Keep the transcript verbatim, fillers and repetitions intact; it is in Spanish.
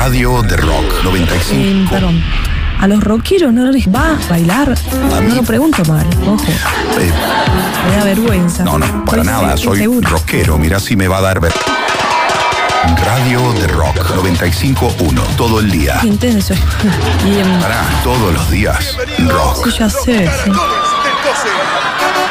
Radio de Rock noventa y cinco. Eh, perdón. A los rockeros no les va a bailar. A mí- No lo pregunto mal, ojo. Eh, Me da vergüenza. no, no, para Estoy nada. se- Soy segura. rockero. Mirá si me va a dar ver. Radio de Rock noventa y cinco punto uno. Todo el día. Qué intenso. Y em, Pará, todos los días. Rock. sí, ya sé. Sí. Del doce.